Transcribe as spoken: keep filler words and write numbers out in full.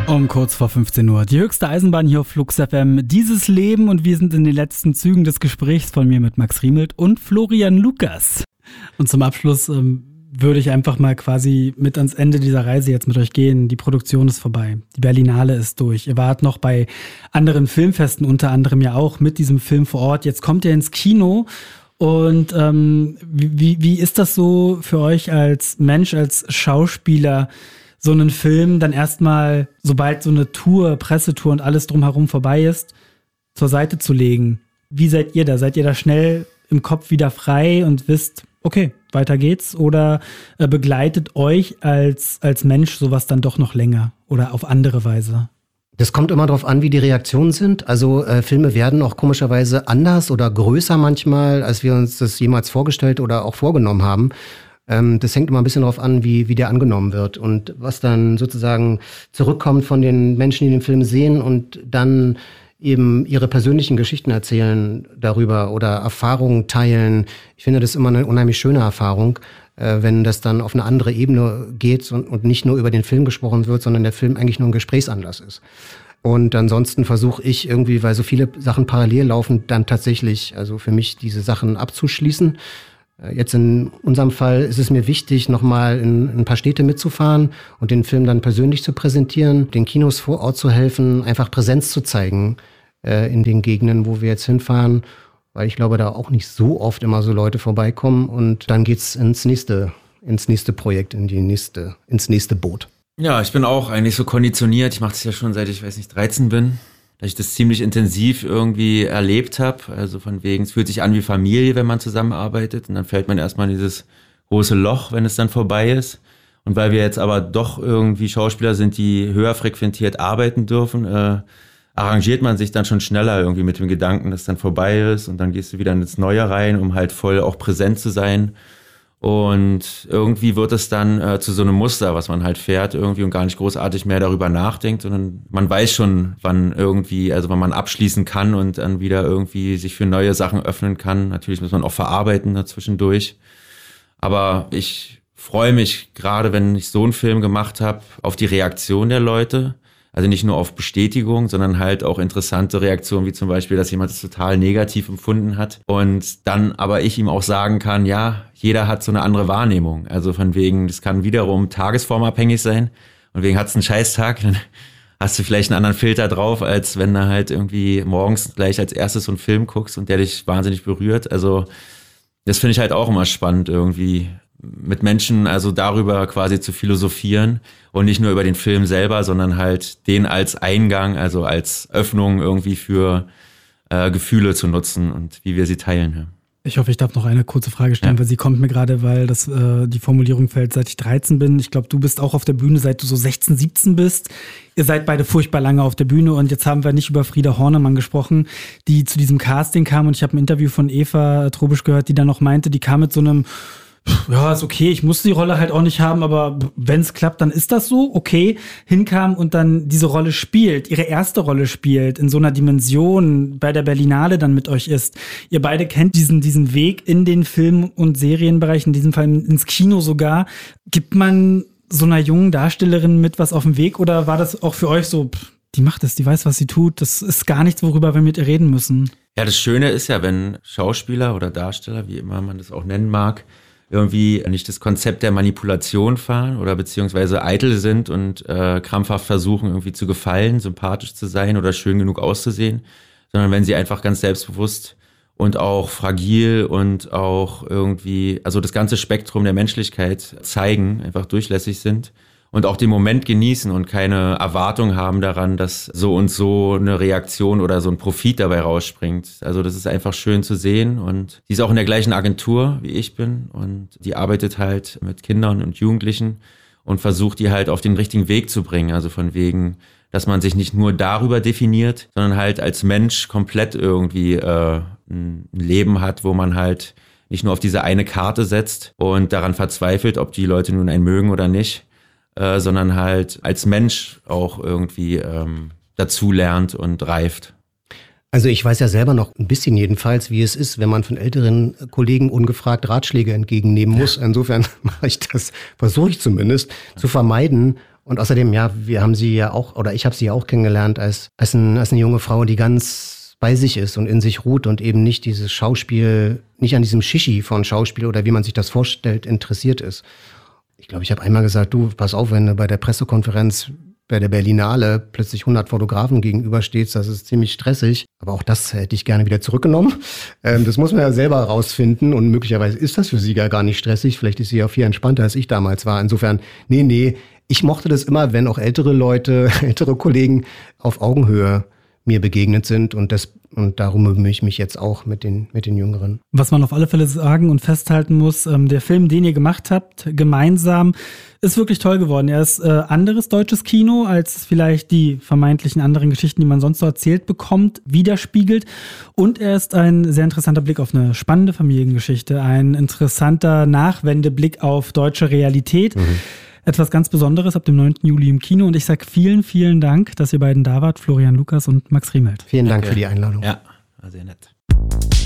Um kurz vor fünfzehn Uhr. Die höchste Eisenbahn hier auf Flux F M. Dieses Leben und wir sind in den letzten Zügen des Gesprächs von mir mit Max Riemelt und Florian Lukas. Und zum Abschluss ähm, würde ich einfach mal quasi mit ans Ende dieser Reise jetzt mit euch gehen. Die Produktion ist vorbei. Die Berlinale ist durch. Ihr wart noch bei anderen Filmfesten, unter anderem ja auch mit diesem Film vor Ort. Jetzt kommt ihr ins Kino. Und ähm, wie, wie ist das so für euch als Mensch, als Schauspieler, so einen Film dann erstmal, sobald so eine Tour, Pressetour und alles drumherum vorbei ist, zur Seite zu legen? Wie seid ihr da? Seid ihr da schnell im Kopf wieder frei und wisst, okay, weiter geht's? Oder äh, begleitet euch als, als Mensch sowas dann doch noch länger oder auf andere Weise? Das kommt immer darauf an, wie die Reaktionen sind. Also äh, Filme werden auch komischerweise anders oder größer manchmal, als wir uns das jemals vorgestellt oder auch vorgenommen haben. Ähm, das hängt immer ein bisschen darauf an, wie, wie der angenommen wird und was dann sozusagen zurückkommt von den Menschen, die den Film sehen und dann eben ihre persönlichen Geschichten erzählen darüber oder Erfahrungen teilen. Ich finde das immer eine unheimlich schöne Erfahrung, äh, wenn das dann auf eine andere Ebene geht und, und nicht nur über den Film gesprochen wird, sondern der Film eigentlich nur ein Gesprächsanlass ist. Und ansonsten versuche ich irgendwie, weil so viele Sachen parallel laufen, dann tatsächlich, also für mich diese Sachen abzuschließen. Jetzt in unserem Fall ist es mir wichtig, nochmal in, in ein paar Städte mitzufahren und den Film dann persönlich zu präsentieren, den Kinos vor Ort zu helfen, einfach Präsenz zu zeigen äh, in den Gegenden, wo wir jetzt hinfahren, weil ich glaube, da auch nicht so oft immer so Leute vorbeikommen und dann geht's ins nächste, ins nächste Projekt, in die nächste, ins nächste Boot. Ja, ich bin auch eigentlich so konditioniert. Ich mache das ja schon seit ich, weiß nicht, dreizehn bin. Dass ich das ziemlich intensiv irgendwie erlebt habe. Also von wegen, es fühlt sich an wie Familie, wenn man zusammenarbeitet. Und dann fällt man erstmal in dieses große Loch, wenn es dann vorbei ist. Und weil wir jetzt aber doch irgendwie Schauspieler sind, die höher frequentiert arbeiten dürfen, äh, arrangiert man sich dann schon schneller irgendwie mit dem Gedanken, dass es dann vorbei ist. Und dann gehst du wieder ins Neue rein, um halt voll auch präsent zu sein. Und irgendwie wird es dann äh, zu so einem Muster, was man halt fährt irgendwie und gar nicht großartig mehr darüber nachdenkt, sondern man weiß schon, wann irgendwie, also wann man abschließen kann und dann wieder irgendwie sich für neue Sachen öffnen kann. Natürlich muss man auch verarbeiten dazwischendurch. Aber ich freue mich gerade, wenn ich so einen Film gemacht habe, auf die Reaktion der Leute. Also nicht nur auf Bestätigung, sondern halt auch interessante Reaktionen, wie zum Beispiel, dass jemand es total negativ empfunden hat. Und dann aber ich ihm auch sagen kann, ja, jeder hat so eine andere Wahrnehmung. Also von wegen, das kann wiederum tagesformabhängig sein. Und wegen hat's einen Scheißtag, dann hast du vielleicht einen anderen Filter drauf, als wenn du halt irgendwie morgens gleich als erstes so einen Film guckst und der dich wahnsinnig berührt. Also das finde ich halt auch immer spannend irgendwie, mit Menschen also darüber quasi zu philosophieren und nicht nur über den Film selber, sondern halt den als Eingang, also als Öffnung irgendwie für äh, Gefühle zu nutzen und wie wir sie teilen. Ja. Ich hoffe, ich darf noch eine kurze Frage stellen, ja. Weil sie kommt mir gerade, weil das äh, die Formulierung fällt, seit ich dreizehn bin. Ich glaube, du bist auch auf der Bühne, seit du so sechzehn, siebzehn bist. Ihr seid beide furchtbar lange auf der Bühne und jetzt haben wir nicht über Frieda Hornemann gesprochen, die zu diesem Casting kam und ich habe ein Interview von Eva Trobisch gehört, die dann noch meinte, die kam mit so einem ja, ist okay, ich muss die Rolle halt auch nicht haben, aber wenn es klappt, dann ist das so, okay, hinkam und dann diese Rolle spielt, ihre erste Rolle spielt, in so einer Dimension, bei der Berlinale dann mit euch ist. Ihr beide kennt diesen, diesen Weg in den Film- und Serienbereich, in diesem Fall ins Kino sogar. Gibt man so einer jungen Darstellerin mit was auf dem Weg oder war das auch für euch so, pff, die macht es, die weiß, was sie tut, das ist gar nichts, worüber wir mit ihr reden müssen? Ja, das Schöne ist ja, wenn Schauspieler oder Darsteller, wie immer man das auch nennen mag, irgendwie nicht das Konzept der Manipulation fahren oder beziehungsweise eitel sind und äh, krampfhaft versuchen, irgendwie zu gefallen, sympathisch zu sein oder schön genug auszusehen, sondern wenn sie einfach ganz selbstbewusst und auch fragil und auch irgendwie, also das ganze Spektrum der Menschlichkeit zeigen, einfach durchlässig sind und auch den Moment genießen und keine Erwartung haben daran, dass so und so eine Reaktion oder so ein Profit dabei rausspringt. Also das ist einfach schön zu sehen und die ist auch in der gleichen Agentur, wie ich bin und die arbeitet halt mit Kindern und Jugendlichen und versucht die halt auf den richtigen Weg zu bringen. Also von wegen, dass man sich nicht nur darüber definiert, sondern halt als Mensch komplett irgendwie äh, ein Leben hat, wo man halt nicht nur auf diese eine Karte setzt und daran verzweifelt, ob die Leute nun einen mögen oder nicht, Äh, sondern halt als Mensch auch irgendwie ähm, dazu lernt und reift. Also ich weiß ja selber noch ein bisschen jedenfalls, wie es ist, wenn man von älteren Kollegen ungefragt Ratschläge entgegennehmen muss. Insofern mache ich das, versuche ich zumindest, zu vermeiden Und außerdem, ja, wir haben sie ja auch, oder ich habe sie ja auch kennengelernt als, als, ein, als eine junge Frau, die ganz bei sich ist und in sich ruht und eben nicht dieses Schauspiel, nicht an diesem Shishi von Schauspiel oder wie man sich das vorstellt, interessiert ist. Ich glaube, ich habe einmal gesagt, du, pass auf, wenn du bei der Pressekonferenz bei der Berlinale plötzlich hundert Fotografen gegenüberstehst, das ist ziemlich stressig. Aber auch das hätte ich gerne wieder zurückgenommen. Ähm, das muss man ja selber rausfinden und möglicherweise ist das für sie ja gar nicht stressig. Vielleicht ist sie ja viel entspannter, als ich damals war. Insofern, nee, nee, ich mochte das immer, wenn auch ältere Leute, ältere Kollegen auf Augenhöhe mir begegnet sind und das und darum bemühe ich mich jetzt auch mit den mit den Jüngeren. Was man auf alle Fälle sagen und festhalten muss, ähm, der Film, den ihr gemacht habt, gemeinsam, ist wirklich toll geworden. Er ist äh, anderes deutsches Kino, als vielleicht die vermeintlichen anderen Geschichten, die man sonst so erzählt bekommt, widerspiegelt. Und er ist ein sehr interessanter Blick auf eine spannende Familiengeschichte, ein interessanter Nachwendeblick auf deutsche Realität. Mhm. Etwas ganz Besonderes ab dem neunten Juli im Kino. Und ich sage vielen, vielen Dank, dass ihr beiden da wart, Florian Lukas und Max Riemelt. Vielen Dank Danke. für die Einladung. Ja, war sehr nett.